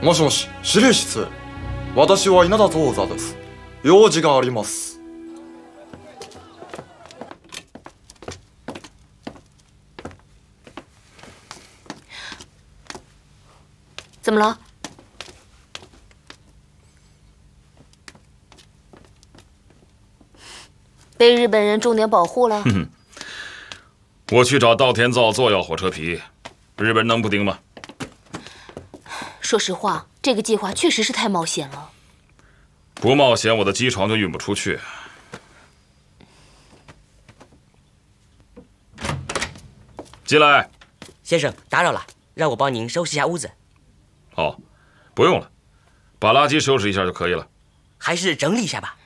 もしもし、司令室へ。私は稲田蔵座です。用事があります。 怎么了？被日本人重点保护了？ 我去找稻田造做要火车皮，日本人能不盯吗？ 说实话，这个计划确实是太冒险了。 不冒险，我的机床就运不出去。进来。 先生，打扰了，让我帮您收拾一下屋子。 哦，不用了，把垃圾收拾一下就可以了。 还是整理一下吧。